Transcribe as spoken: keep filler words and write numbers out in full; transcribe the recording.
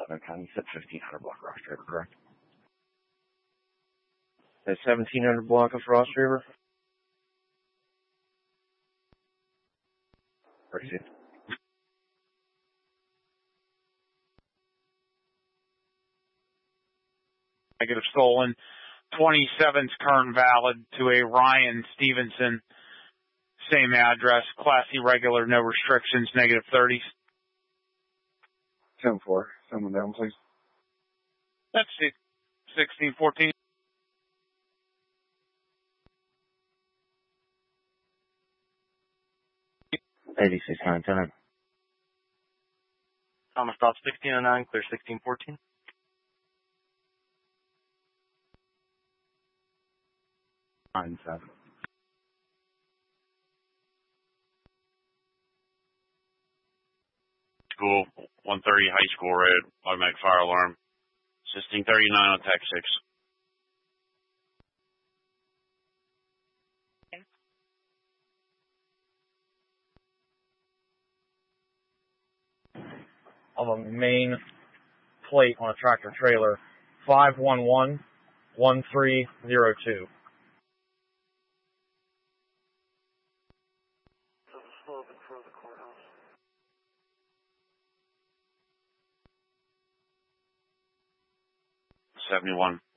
eleven County. You said fifteen hundred block Ross River, correct? That's seventeen hundred block of Ross River. Proceed. Negative stolen. twenty-seven's current valid to a Ryan Stevenson. Same address. Classy regular, no restrictions. Negative thirties. ten four. Someone down, please. That's it. sixteen fourteen. eighty-six nine ten. Thomas stop sixteen oh nine, clear sixteen fourteen. nine seven. School, one thirty High School Road, automatic fire alarm. sixteen thirty-nine on Tech six. Of a main plate on a tractor trailer, five one one one three zero two. seventy-one.